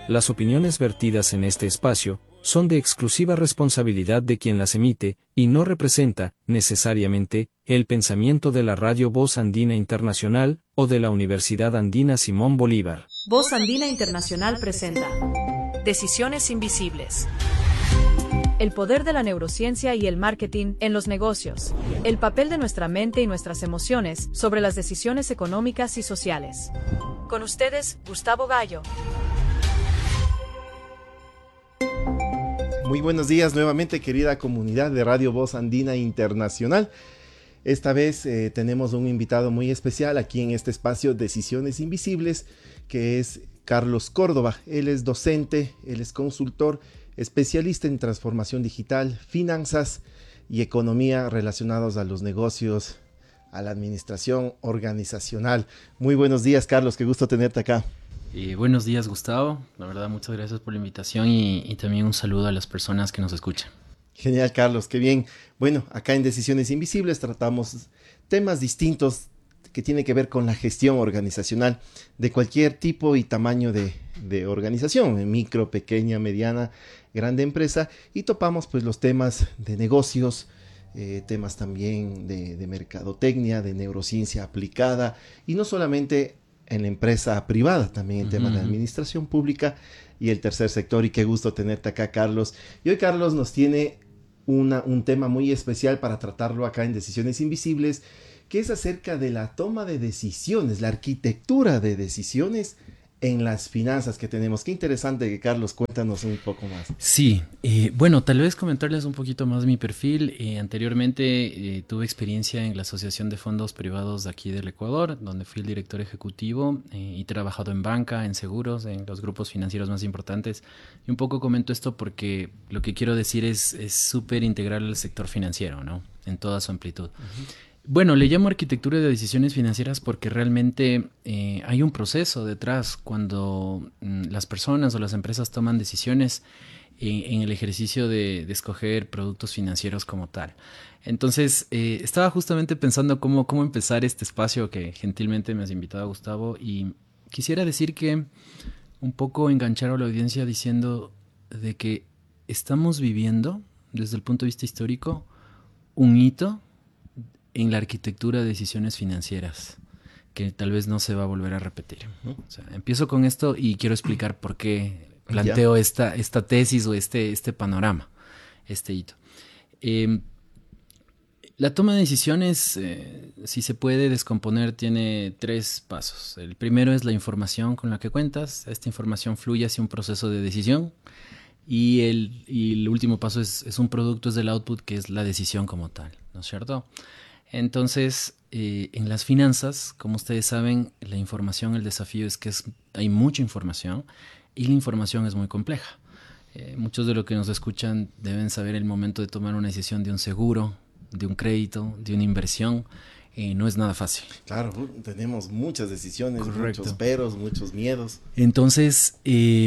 Las opiniones vertidas en este espacio son de exclusiva responsabilidad de quien las emite, y no representa, necesariamente, el pensamiento de la Radio Voz Andina Internacional o de la Universidad Andina Simón Bolívar. Voz Andina Internacional presenta Decisiones Invisibles. El poder de la neurociencia y el marketing en los negocios. El papel de nuestra mente y nuestras emociones sobre las decisiones económicas y sociales. Con ustedes, Gustavo Gallo. Muy buenos días nuevamente, querida comunidad de Radio Voz Andina Internacional. Esta vez tenemos un invitado muy especial aquí en este espacio Decisiones Invisibles, que es Carlos Córdoba. Él es docente, él es consultor, especialista en transformación digital, finanzas y economía relacionados a los negocios, a la administración organizacional. Muy buenos días, Carlos, qué gusto tenerte acá. Buenos días, Gustavo. La verdad, muchas gracias por la invitación y también un saludo a las personas que nos escuchan. Genial, Carlos, qué bien. Bueno, acá en Decisiones Invisibles tratamos temas distintos que tienen que ver con la gestión organizacional de cualquier tipo y tamaño de organización, micro, pequeña, mediana, grande empresa, y topamos pues los temas de negocios, temas también de mercadotecnia, de neurociencia aplicada, y no solamente en la empresa privada, también en temas de administración pública y el tercer sector. Y qué gusto tenerte acá, Carlos. Y hoy Carlos nos tiene un tema muy especial para tratarlo acá en Decisiones Invisibles, que es acerca de la toma de decisiones, la arquitectura de decisiones en las finanzas que tenemos. Qué interesante, que Carlos, cuéntanos un poco más. Sí, bueno, tal vez comentarles un poquito más mi perfil. Anteriormente tuve experiencia en la Asociación de Fondos Privados de aquí del Ecuador, donde fui el director ejecutivo y he trabajado en banca, en seguros, en los grupos financieros más importantes. Y un poco comento esto porque lo que quiero decir es súper integral al sector financiero, ¿no? En toda su amplitud. Bueno, le llamo arquitectura de decisiones financieras porque realmente hay un proceso detrás cuando las personas o las empresas toman decisiones en el ejercicio de escoger productos financieros como tal. Entonces, estaba justamente pensando cómo empezar este espacio que gentilmente me has invitado, Gustavo, y quisiera decir que un poco enganchar a la audiencia diciendo de que estamos viviendo, desde el punto de vista histórico, un hito en la arquitectura de decisiones financieras, que tal vez no se va a volver a repetir. O sea, empiezo con esto y quiero explicar por qué planteo esta tesis o este panorama, este hito. La toma de decisiones, si se puede descomponer, tiene 3 pasos. El primero es la información con la que cuentas. Esta información fluye hacia un proceso de decisión. Y el último paso es un producto, es del output, que es la decisión como tal, ¿no es cierto? Entonces, en las finanzas, como ustedes saben, la información, el desafío es que hay mucha información y la información es muy compleja. Muchos de los que nos escuchan deben saber el momento de tomar una decisión de un seguro, de un crédito, de una inversión. No es nada fácil. Claro, tenemos muchas decisiones, correcto, muchos peros, muchos miedos. Entonces,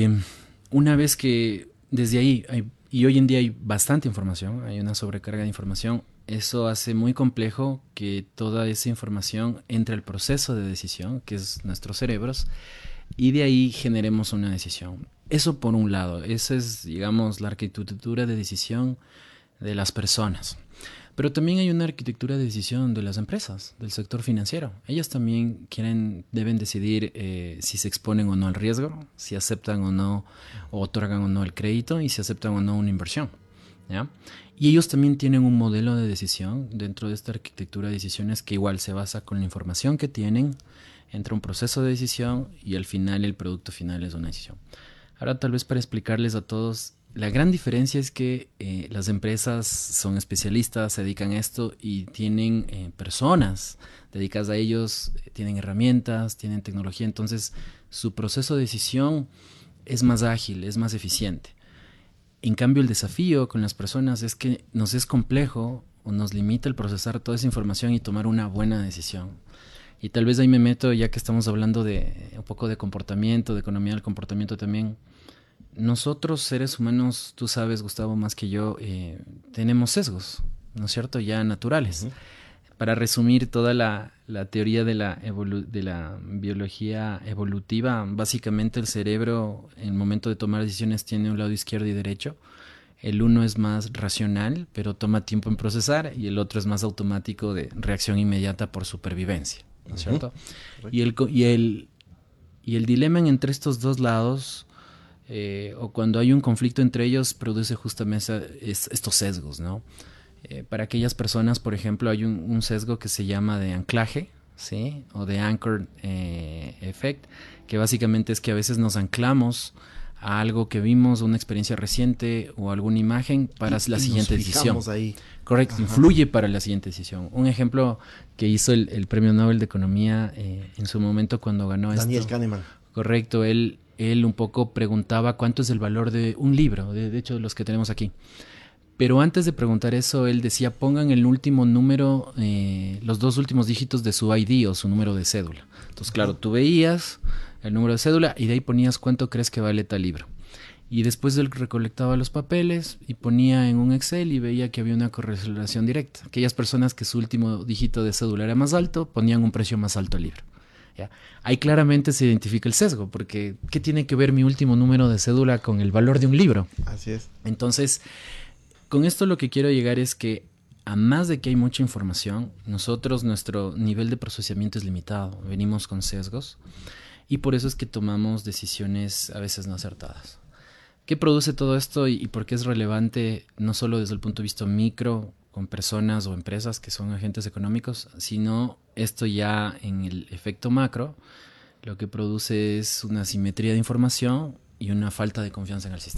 una vez que desde ahí y hoy en día hay bastante información, hay una sobrecarga de información, eso hace muy complejo que toda esa información entre al proceso de decisión, que es nuestros cerebros, y de ahí generemos una decisión. Eso por un lado, esa es, digamos, la arquitectura de decisión de las personas. Pero también hay una arquitectura de decisión de las empresas, del sector financiero. Ellas también deben decidir si se exponen o no al riesgo, si aceptan o no, o otorgan o no el crédito y si aceptan o no una inversión, ¿ya? Y ellos también tienen un modelo de decisión dentro de esta arquitectura de decisiones que igual se basa con la información que tienen, entra un proceso de decisión y al final el producto final es una decisión. Ahora tal vez para explicarles a todos, la gran diferencia es que las empresas son especialistas, se dedican a esto y tienen personas dedicadas a ellos, tienen herramientas, tienen tecnología, entonces su proceso de decisión es más ágil, es más eficiente. En cambio, el desafío con las personas es que nos es complejo o nos limita el procesar toda esa información y tomar una buena decisión. Y tal vez ahí me meto, ya que estamos hablando de un poco de comportamiento, de economía del comportamiento también. Nosotros, seres humanos, tú sabes, Gustavo, más que yo, tenemos sesgos, ¿no es cierto? Ya naturales. para resumir toda la teoría de la biología evolutiva, básicamente el cerebro en el momento de tomar decisiones tiene un lado izquierdo y derecho. El uno es más racional, pero toma tiempo en procesar, y el otro es más automático, de reacción inmediata por supervivencia, ¿no es cierto? Y el dilema entre estos dos lados, o cuando hay un conflicto entre ellos, produce justamente estos sesgos, ¿no? Para aquellas personas, por ejemplo, hay un sesgo que se llama de anclaje, ¿sí? O de anchor effect, que básicamente es que a veces nos anclamos a algo que vimos, una experiencia reciente o alguna imagen para la siguiente decisión. Ahí. Correcto, ajá, influye para la siguiente decisión. Un ejemplo que hizo el Premio Nobel de Economía en su momento cuando ganó Daniel esto. Kahneman. Correcto, él un poco preguntaba cuánto es el valor de un libro, de hecho de los que tenemos aquí. Pero antes de preguntar eso, él decía, pongan el último número, los dos últimos dígitos de su ID o su número de cédula. Entonces, claro, tú veías el número de cédula y de ahí ponías cuánto crees que vale tal libro. Y después él recolectaba los papeles y ponía en un Excel y veía que había una correlación directa. Aquellas personas que su último dígito de cédula era más alto, ponían un precio más alto al libro. ¿Ya? Ahí claramente se identifica el sesgo, porque ¿qué tiene que ver mi último número de cédula con el valor de un libro? Así es. Entonces, con esto lo que quiero llegar es que, a más de que hay mucha información, nuestro nivel de procesamiento es limitado, venimos con sesgos, y por eso es que tomamos decisiones a veces no acertadas. ¿Qué produce todo esto y por qué es relevante, no solo desde el punto de vista micro, con personas o empresas que son agentes económicos, sino esto ya en el efecto macro? Lo que produce es una asimetría de información y una falta de confianza en el sistema.